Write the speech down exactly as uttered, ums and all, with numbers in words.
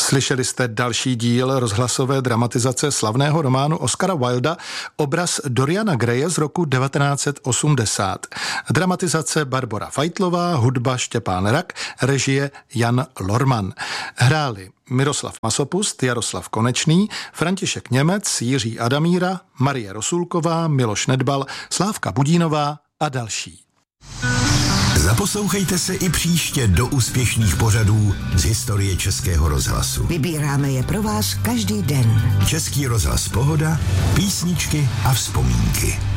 Slyšeli jste další díl rozhlasové dramatizace slavného románu Oscara Wilda Obraz Doriana Graye z roku devatenáct set osmdesát. Dramatizace Barbora Fajtlová, hudba Štěpán Rak, režie Jan Lorman. Hráli Miroslav Masopust, Jaroslav Konečný, František Němec, Jiří Adamíra, Marie Rosulková, Miloš Nedbal, Slávka Budínová a další. Zaposlouchejte se i příště do úspěšných pořadů z historie Českého rozhlasu. Vybíráme je pro vás každý den. Český rozhlas Pohoda, písničky a vzpomínky.